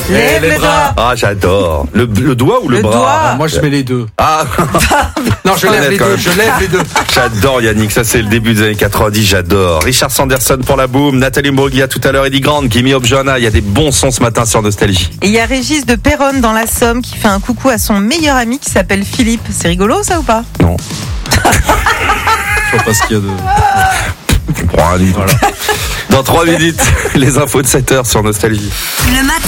Lève les bras. Ah, j'adore. Le doigt ou le bras? Doigt. Moi, je mets les deux. Ah, Non, je lève les quand deux. même. Je lève les deux. J'adore Yannick, ça c'est le début des années 90, j'adore. Richard Sanderson pour la boum, Nathalie Mbruglia tout à l'heure, Eddie Grant, Gimme Up Johanna, il y a des bons sons ce matin sur Nostalgie. Et il y a Régis de Péronne dans la Somme qui fait un coucou à son meilleur ami qui s'appelle Philippe. C'est rigolo ça ou pas? Non. Je vois pas ce qu'il y a de... Voilà. Dans 3 minutes, les infos de 7h sur Nostalgie. Le matin